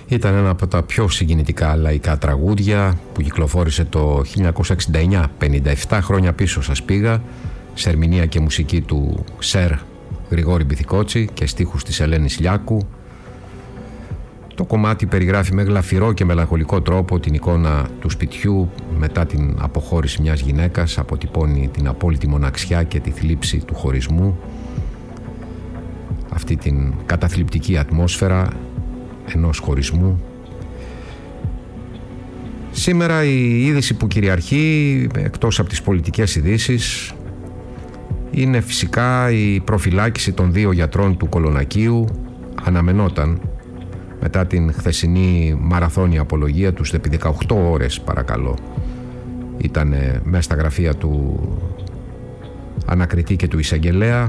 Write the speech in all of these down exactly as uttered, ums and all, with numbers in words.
Ήταν ένα από τα πιο συγκινητικά λαϊκά τραγούδια που κυκλοφόρησε το χίλια εννιακόσια εξήντα εννιά, πενήντα επτά χρόνια πίσω σας πήγα, σε ερμηνεία και μουσική του Σερ Γρηγόρη Μπιθικότσι και στίχους της Ελένης Λιάκου. Το κομμάτι περιγράφει με γλαφυρό και μελαγχολικό τρόπο την εικόνα του σπιτιού μετά την αποχώρηση μιας γυναίκας, αποτυπώνει την απόλυτη μοναξιά και τη θλίψη του χωρισμού, αυτή την καταθλιπτική ατμόσφαιρα ενός χωρισμού. Σήμερα η είδηση που κυριαρχεί, εκτός από τις πολιτικές ειδήσεις, είναι φυσικά η προφυλάκηση των δύο γιατρών του Κολονακίου. Αναμενόταν μετά την χθεσινή μαραθώνια απολογία τους επί δεκαοκτώ ώρες, παρακαλώ. Ήταν μέσα στα γραφεία του ανακριτή και του εισαγγελέα.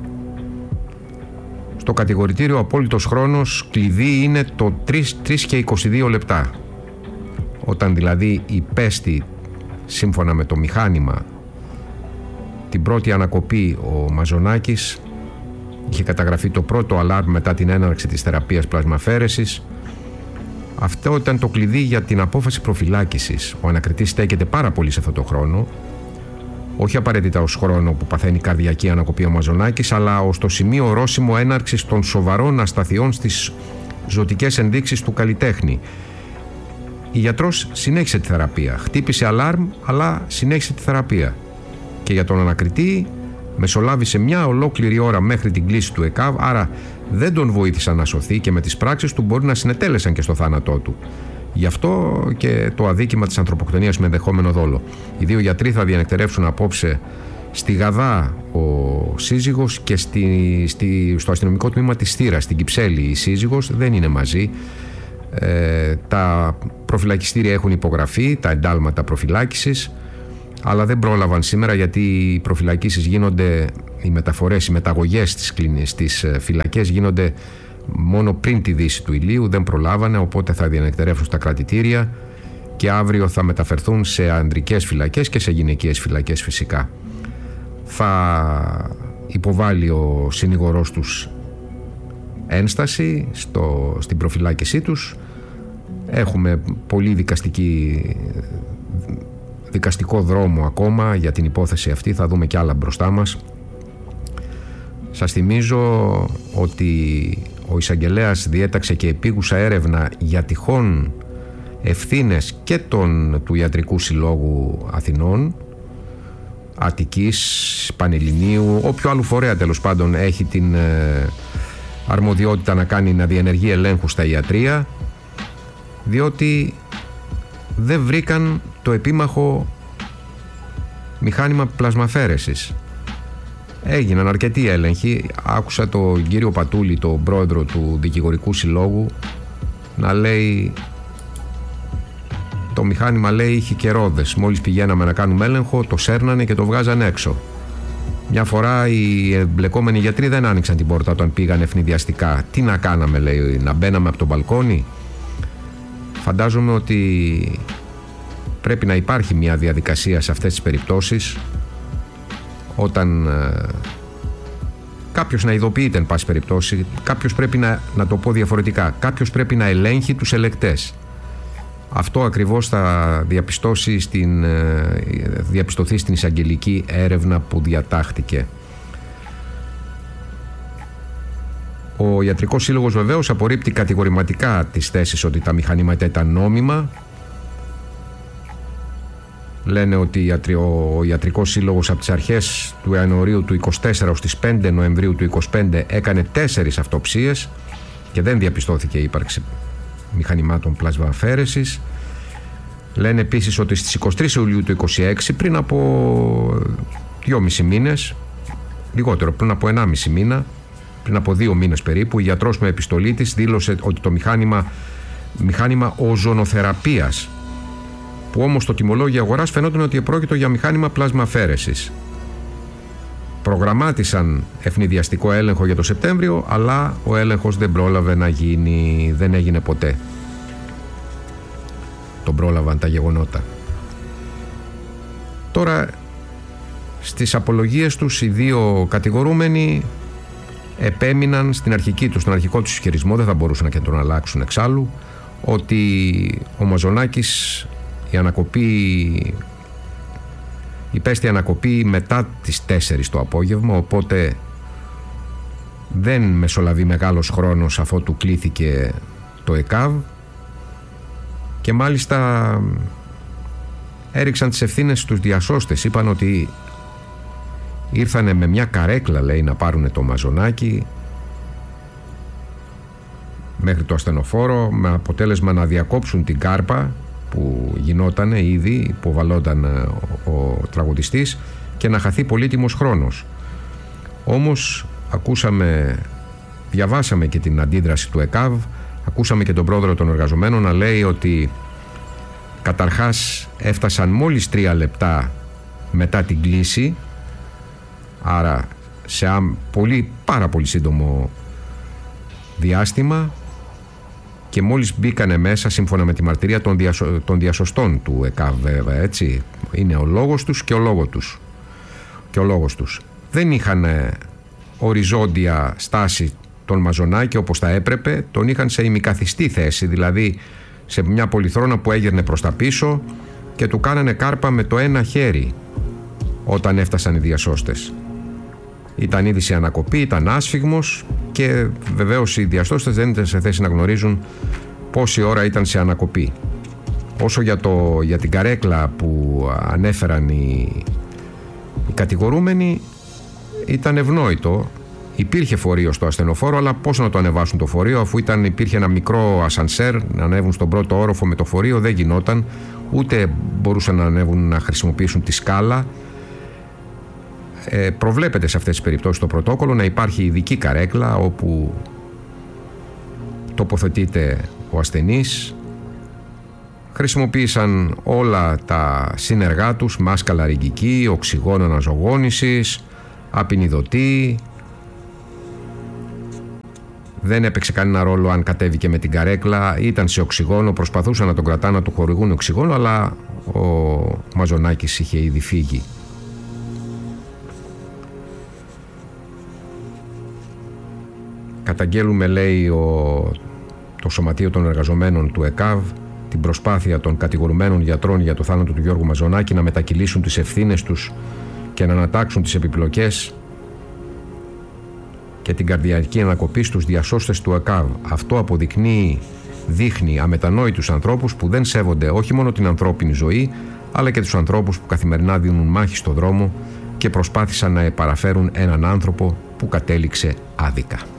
Στο κατηγορητήριο απόλυτος χρόνος κλειδί είναι το τρεις και είκοσι δύο λεπτά. Όταν δηλαδή υπέστη, σύμφωνα με το μηχάνημα, την πρώτη ανακοπή ο Μαζονάκης, είχε καταγραφεί το πρώτο αλάρμ μετά την έναρξη της θεραπείας πλασμαφαίρεσης. Αυτό ήταν το κλειδί για την απόφαση προφυλάκησης. Ο ανακριτής στέκεται πάρα πολύ σε αυτό το χρόνο, όχι απαραίτητα ως χρόνο που παθαίνει καρδιακή ανακοπή ο Μαζονάκης, αλλά ως το σημείο ορόσημο έναρξης των σοβαρών ασταθειών στις ζωτικές ενδείξεις του καλλιτέχνη. Η γιατρός συνέχισε τη θεραπεία. Χτύπησε αλάρμ, αλλά συνέχισε τη θεραπεία. Και για τον ανακριτή μεσολάβησε μια ολόκληρη ώρα μέχρι την κλίση του ΕΚΑΒ, άρα δεν τον βοήθησαν να σωθεί και με τις πράξεις του μπορεί να συνετέλεσαν και στο θάνατό του. Γι' αυτό και το αδίκημα της ανθρωποκτονίας με ενδεχόμενο δόλο. Οι δύο γιατροί θα διανεκτερεύσουν απόψε στη Γαδά ο σύζυγος και στη, στη, στο αστυνομικό τμήμα της Θήρας, στην Κυψέλη η σύζυγος, δεν είναι μαζί. Ε, τα προφυλακιστήρια έχουν υπογραφεί, τα εντάλματα προφυλάκησης, αλλά δεν πρόλαβαν σήμερα γιατί οι προφυλακίσεις γίνονται, οι μεταφορές, οι μεταγωγές στις, στις φυλακές γίνονται μόνο πριν τη δύση του ηλίου, δεν προλάβανε, οπότε θα διανεκτερεύσουν στα κρατητήρια και αύριο θα μεταφερθούν σε ανδρικές φυλακές και σε γυναικείες φυλακές φυσικά. Θα υποβάλει ο συνηγορός τους ένσταση στο, στην προφυλάκησή τους. Έχουμε πολύ δικαστική, δικαστικό δρόμο ακόμα για την υπόθεση αυτή, θα δούμε κι άλλα μπροστά μας. Σας θυμίζω ότι ο εισαγγελέας διέταξε και επίγουσα έρευνα για τυχόν ευθύνες και των, του Ιατρικού Συλλόγου Αθηνών, Αττικής, Πανελληνίου, όποιο άλλου φορέα τέλος πάντων έχει την ε, αρμοδιότητα να κάνει, να διενεργεί ελέγχου στα ιατρεία, διότι δεν βρήκαν το επίμαχο μηχάνημα πλασμαφαίρεσης. Έγιναν αρκετοί έλεγχοι. Άκουσα τον κύριο Πατούλη, τον πρόεδρο του Δικηγορικού Συλλόγου, να λέει το μηχάνημα, λέει, είχε και ρόδες. Μόλις πηγαίναμε να κάνουμε έλεγχο, το σέρνανε και το βγάζανε έξω. Μια φορά οι εμπλεκόμενοι γιατροί δεν άνοιξαν την πόρτα όταν πήγαν ευνηδιαστικά. Τι να κάναμε, λέει, να μπαίναμε από το μπαλκόνι? Φαντάζομαι ότι πρέπει να υπάρχει μια διαδικασία σε αυτές τις περιπτώσεις, όταν ε, κάποιος να ειδοποιείται, εν πάση περιπτώσει, κάποιος πρέπει να, να το πω διαφορετικά, κάποιος πρέπει να ελέγχει τους ελεκτές. Αυτό ακριβώς θα διαπιστώσει στην, ε, διαπιστωθεί στην εισαγγελική έρευνα που διατάχθηκε. Ο Ιατρικός Σύλλογος βεβαίως απορρίπτει κατηγορηματικά τις θέσεις ότι τα μηχανήματα ήταν νόμιμα. Λένε ότι ο Ιατρικός Σύλλογος από τις αρχές του Ιανουαρίου του είκοσι τέσσερα ως τις πέντε Νοεμβρίου του είκοσι πέντε έκανε τέσσερις αυτοψίες και δεν διαπιστώθηκε η ύπαρξη μηχανημάτων πλασμαφαίρεσης. Λένε επίσης ότι στις είκοσι τρεις Ιουλίου του είκοσι έξι, πριν από δυόμισι μήνες, λιγότερο, πριν από ενάμιση μήνα, πριν από δύο μήνες περίπου, η γιατρός με επιστολή της δήλωσε ότι το μηχάνημα, μηχάνημα οζονοθεραπείας, που όμως στο τιμολόγιο αγοράς φαινόταν ότι επρόκειτο για μηχάνημα πλασμαφαίρεσης. Προγραμμάτισαν ευνηδιαστικό έλεγχο για το Σεπτέμβριο, αλλά ο έλεγχος δεν πρόλαβε να γίνει, δεν έγινε ποτέ. Τον πρόλαβαν τα γεγονότα. Τώρα, στις απολογίες τους οι δύο κατηγορούμενοι επέμειναν στην αρχική τους, στον αρχικό τους ισχυρισμό, δεν θα μπορούσαν και να τον αλλάξουν εξάλλου, ότι ο Μαζονάκης η ανακοπή υπέστη ανακοπή μετά τις τέσσερις το απόγευμα, οπότε δεν μεσολαβεί μεγάλος χρόνος αφότου κλήθηκε το ΕΚΑΒ και μάλιστα έριξαν τις ευθύνες στους διασώστες. Είπαν ότι ήρθανε με μια καρέκλα, λέει, να πάρουνε το Μαζονάκη μέχρι το ασθενοφόρο, με αποτέλεσμα να διακόψουν την κάρπα που γινότανε ήδη, που βαλόταν ο, ο τραγουδιστής, και να χαθεί πολύτιμος χρόνος. Όμως ακούσαμε, διαβάσαμε και την αντίδραση του ΕΚΑΒ, ακούσαμε και τον πρόεδρο των εργαζομένων να λέει ότι καταρχάς έφτασαν μόλις τρία λεπτά μετά την κλήση, άρα σε πολύ, πάρα πολύ σύντομο διάστημα, και μόλις μπήκανε μέσα, σύμφωνα με τη μαρτυρία των, διασω... των διασωστών του ΕΚΑΒ, βέβαια, έτσι, είναι ο λόγος τους και ο λόγος τους. Και ο λόγος τους. Δεν είχαν οριζόντια στάση τον Μαζονάκη όπως θα έπρεπε, τον είχαν σε ημικαθιστή θέση, δηλαδή σε μια πολυθρόνα που έγερνε προς τα πίσω, και του κάνανε κάρπα με το ένα χέρι όταν έφτασαν οι διασώστες. Ήταν ήδη σε ανακοπή, ήταν άσφιγμος, και βεβαίως οι διασώστες δεν ήταν σε θέση να γνωρίζουν πόση ώρα ήταν σε ανακοπή. Όσο για, το, για την καρέκλα που ανέφεραν οι, οι κατηγορούμενοι, ήταν ευνόητο. Υπήρχε φορείο στο ασθενοφόρο, αλλά πώς να το ανεβάσουν το φορείο, αφού ήταν, υπήρχε ένα μικρό ασανσέρ να ανέβουν στον πρώτο όροφο με το φορείο, δεν γινόταν, ούτε μπορούσαν να ανέβουν να χρησιμοποιήσουν τη σκάλα. Ε, προβλέπεται σε αυτές τις περιπτώσεις το πρωτόκολλο να υπάρχει ειδική καρέκλα όπου τοποθετείται ο ασθενής. Χρησιμοποίησαν όλα τα σύνεργά τους, μάσκα λαρυγγική, οξυγόνο αναζωογόνησης, απεινιδωτή. Δεν έπαιξε κανένα ρόλο αν κατέβηκε με την καρέκλα, ήταν σε οξυγόνο, προσπαθούσαν να τον κρατάνε, να του χορηγούν οξυγόνο, αλλά ο Μαζονάκης είχε ήδη φύγει. Καταγγέλουμε, λέει, ο, το Σωματείο των Εργαζομένων του ΕΚΑΒ, την προσπάθεια των κατηγορουμένων γιατρών για το θάνατο του Γιώργου Μαζονάκη να μετακυλήσουν τις ευθύνες τους και να ανατάξουν τις επιπλοκές και την καρδιακή ανακοπή στους διασώστες του ΕΚΑΒ. Αυτό αποδεικνύει, δείχνει αμετανόητους ανθρώπους που δεν σέβονται όχι μόνο την ανθρώπινη ζωή, αλλά και τους ανθρώπους που καθημερινά δίνουν μάχη στο δρόμο και προσπάθησαν να επαραφέρουν έναν άνθρωπο που κατέληξε άδικα.